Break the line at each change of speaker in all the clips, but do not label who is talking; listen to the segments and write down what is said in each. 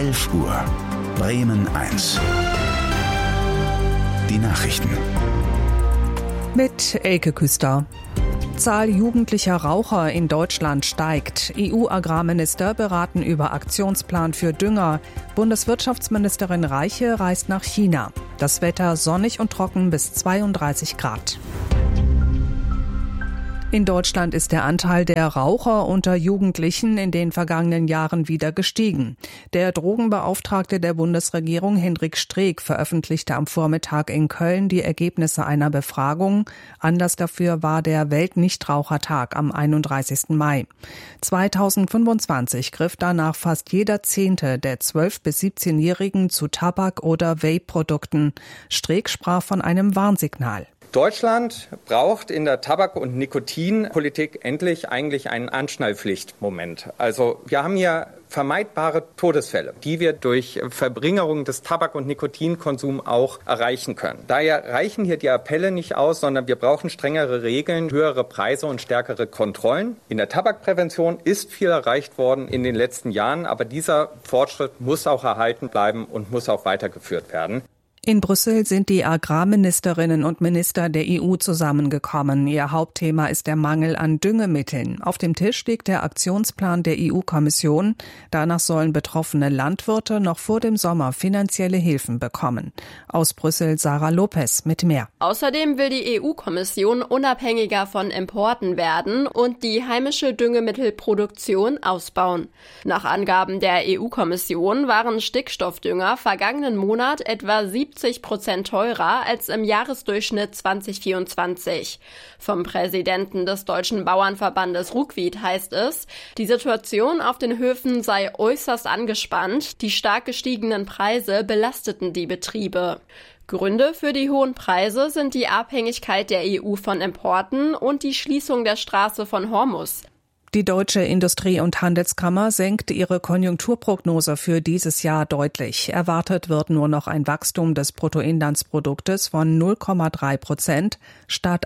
11 Uhr. Bremen 1. Die Nachrichten.
Mit Elke Küster. Zahl jugendlicher Raucher in Deutschland steigt. EU-Agrarminister beraten über Aktionsplan für Dünger. Bundeswirtschaftsministerin Reiche reist nach China. Das Wetter sonnig und trocken bis 32 Grad. In Deutschland ist der Anteil der Raucher unter Jugendlichen in den vergangenen Jahren wieder gestiegen. Der Drogenbeauftragte der Bundesregierung Hendrik Streeck veröffentlichte am Vormittag in Köln die Ergebnisse einer Befragung. Anlass dafür war der Weltnichtrauchertag am 31. Mai. 2025 griff danach fast jeder Zehnte der 12- bis 17-Jährigen zu Tabak- oder Vape-Produkten. Streeck sprach von einem Warnsignal.
Deutschland braucht in der Tabak- und Nikotinpolitik endlich eigentlich einen Anschnallpflichtmoment. Also wir haben hier vermeidbare Todesfälle, die wir durch Verringerung des Tabak- und Nikotinkonsums auch erreichen können. Daher reichen hier die Appelle nicht aus, sondern wir brauchen strengere Regeln, höhere Preise und stärkere Kontrollen. In der Tabakprävention ist viel erreicht worden in den letzten Jahren, aber dieser Fortschritt muss auch erhalten bleiben und muss auch weitergeführt werden.
In Brüssel sind die Agrarministerinnen und Minister der EU zusammengekommen. Ihr Hauptthema ist der Mangel an Düngemitteln. Auf dem Tisch liegt der Aktionsplan der EU-Kommission. Danach sollen betroffene Landwirte noch vor dem Sommer finanzielle Hilfen bekommen. Aus Brüssel Sarah Lopez mit mehr.
Außerdem will die EU-Kommission unabhängiger von Importen werden und die heimische Düngemittelproduktion ausbauen. Nach Angaben der EU-Kommission waren Stickstoffdünger vergangenen Monat etwa 70% teurer als im Jahresdurchschnitt 2024. Vom Präsidenten des Deutschen Bauernverbandes Ruckwied heißt es, die Situation auf den Höfen sei äußerst angespannt, die stark gestiegenen Preise belasteten die Betriebe. Gründe für die hohen Preise sind die Abhängigkeit der EU von Importen und die Schließung der Straße von Hormuz.
Die Deutsche Industrie- und Handelskammer senkt ihre Konjunkturprognose für dieses Jahr deutlich. Erwartet wird nur noch ein Wachstum des Bruttoinlandsproduktes von 0,3% statt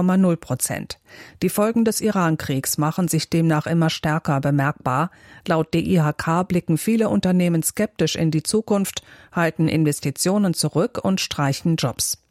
1,0%. Die Folgen des Iran-Kriegs machen sich demnach immer stärker bemerkbar. Laut DIHK blicken viele Unternehmen skeptisch in die Zukunft, halten Investitionen zurück und streichen Jobs.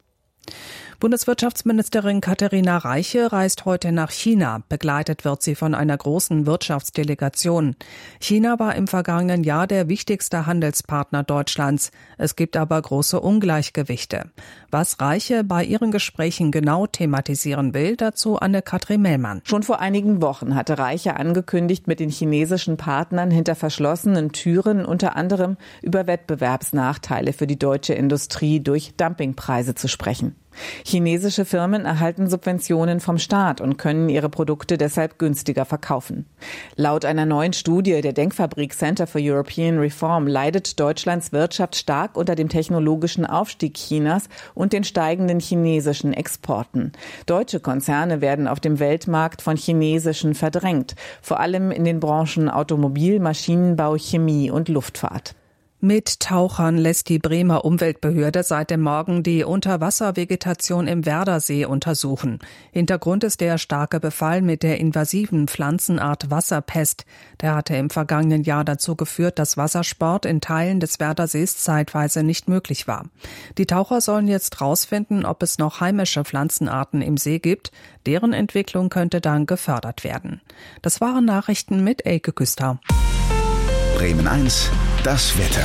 Bundeswirtschaftsministerin Katharina Reiche reist heute nach China. Begleitet wird sie von einer großen Wirtschaftsdelegation. China war im vergangenen Jahr der wichtigste Handelspartner Deutschlands. Es gibt aber große Ungleichgewichte. Was Reiche bei ihren Gesprächen genau thematisieren will, dazu Anne-Kathrin Mellmann.
Schon vor einigen Wochen hatte Reiche angekündigt, mit den chinesischen Partnern hinter verschlossenen Türen unter anderem über Wettbewerbsnachteile für die deutsche Industrie durch Dumpingpreise zu sprechen. Chinesische Firmen erhalten Subventionen vom Staat und können ihre Produkte deshalb günstiger verkaufen. Laut einer neuen Studie der Denkfabrik Center for European Reform leidet Deutschlands Wirtschaft stark unter dem technologischen Aufstieg Chinas und den steigenden chinesischen Exporten. Deutsche Konzerne werden auf dem Weltmarkt von chinesischen verdrängt, vor allem in den Branchen Automobil, Maschinenbau, Chemie und Luftfahrt.
Mit Tauchern lässt die Bremer Umweltbehörde seit dem Morgen die Unterwasservegetation im Werdersee untersuchen. Hintergrund ist der starke Befall mit der invasiven Pflanzenart Wasserpest. Der hatte im vergangenen Jahr dazu geführt, dass Wassersport in Teilen des Werdersees zeitweise nicht möglich war. Die Taucher sollen jetzt rausfinden, ob es noch heimische Pflanzenarten im See gibt. Deren Entwicklung könnte dann gefördert werden. Das waren Nachrichten mit Elke Küster.
Bremen 1, das Wetter.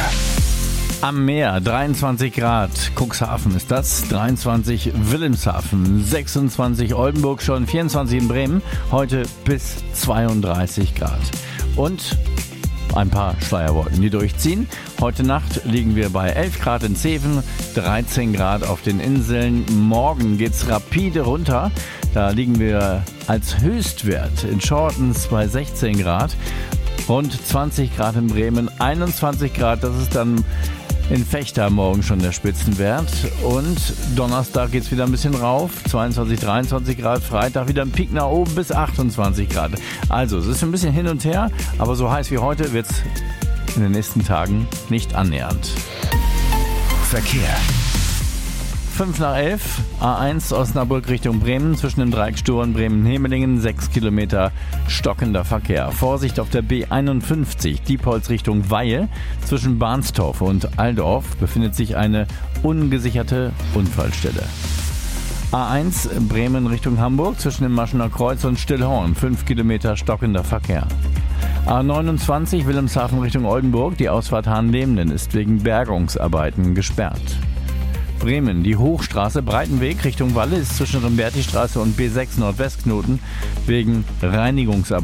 Am Meer 23 Grad, Cuxhaven ist das, 23 Wilhelmshaven, 26 Oldenburg schon, 24 in Bremen, heute bis 32 Grad. Und ein paar Schleierwolken, die durchziehen. Heute Nacht liegen wir bei 11 Grad in Zeven, 13 Grad auf den Inseln. Morgen geht's rapide runter. Da liegen wir als Höchstwert in Shortens bei 16 Grad. Rund 20 Grad in Bremen, 21 Grad, das ist dann in Vechta morgen schon der Spitzenwert. Und Donnerstag geht's wieder ein bisschen rauf, 22, 23 Grad, Freitag wieder ein Peak nach oben bis 28 Grad. Also es ist ein bisschen hin und her, aber so heiß wie heute wird's in den nächsten Tagen nicht annähernd.
Verkehr.
5:05, A1 Osnabrück Richtung Bremen, zwischen dem Dreieck Storen Bremen-Hemelingen, 6 Kilometer stockender Verkehr. Vorsicht auf der B51, Diepholz Richtung Weihe, zwischen Barnstorf und Aldorf befindet sich eine ungesicherte Unfallstelle. A1 Bremen Richtung Hamburg, zwischen dem Maschener Kreuz und Stillhorn, 5 Kilometer stockender Verkehr. A29 Wilhelmshaven Richtung Oldenburg, die Ausfahrt Hahnlemden ist wegen Bergungsarbeiten gesperrt. Bremen, die Hochstraße Breitenweg Richtung Walle ist zwischen Rimbertistraße und B6 Nordwestknoten wegen Reinigungsarbeiten